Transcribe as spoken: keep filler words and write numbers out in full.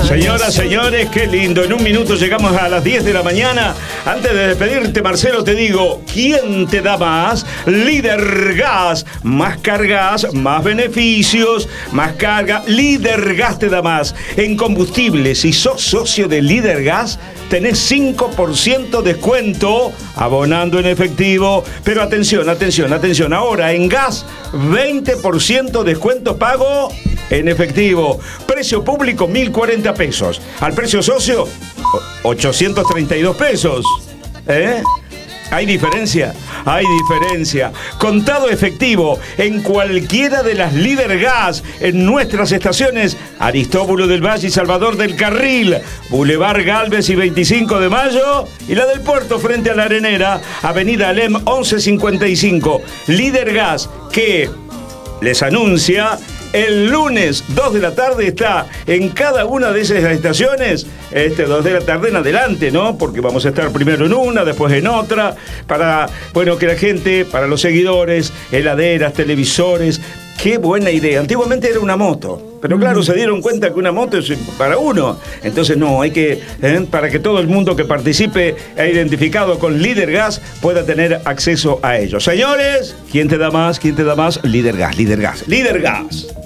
Señoras, señores, qué lindo. En un minuto llegamos a las diez de la mañana. Antes de despedirte, Marcelo, te digo, ¿quién te da más? Líder Gas. Más cargas, más beneficios, más carga. Líder Gas te da más. En combustibles, si sos socio de Líder Gas, tenés cinco por ciento descuento abonando en efectivo. Pero atención, atención, atención. Ahora en gas, veinte por ciento descuento pago en efectivo. Precio público, mil cuarenta pesos. Al precio socio, ochocientos treinta y dos pesos. ¿Eh? ¿Hay diferencia? Hay diferencia. Contado efectivo en cualquiera de las Líder Gas en nuestras estaciones Aristóbulo del Valle y Salvador del Carril, Boulevard Galvez y veinticinco de mayo, y la del Puerto frente a la Arenera, Avenida Alem once cincuenta y cinco. Líder Gas, que les anuncia el lunes dos de la tarde está en cada una de esas estaciones, este dos de la tarde en adelante, ¿no? Porque vamos a estar primero en una, después en otra, para, bueno, que la gente, para los seguidores, heladeras, televisores. Qué buena idea. Antiguamente era una moto, pero claro, se dieron cuenta que una moto es para uno. Entonces no, hay que, ¿eh? para que todo el mundo que participe e identificado con Líder Gas pueda tener acceso a ello. Señores, ¿quién te da más? ¿Quién te da más? Líder Gas, Líder Gas, Líder Gas.